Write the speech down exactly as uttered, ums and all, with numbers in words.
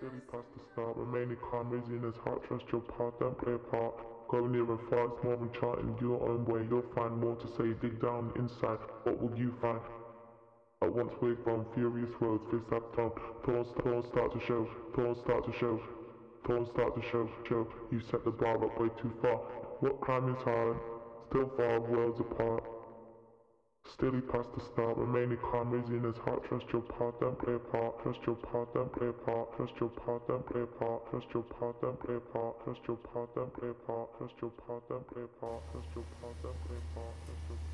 Steady past the start, remaining calm, raising his heart, trust your path, don't play a part. Go near and far, it's more than charting your own way, you'll find more to say, dig down inside, what will you find? At once we're grown, furious roads, fist up tone, thorns, thorns start to show, thorns start to show, thorns start to show, show, you set the bar up way too far. What crime is hard, still far worlds apart. Steady past the start, remaining calm, raising his heart, trust your path, don't play a part, trust your path, don't play a part, trust your path, don't play a part, trust your path, don't play a part, trust your path, don't play a part, trust your path, don't play a part, trust your path, don't play a part, trust your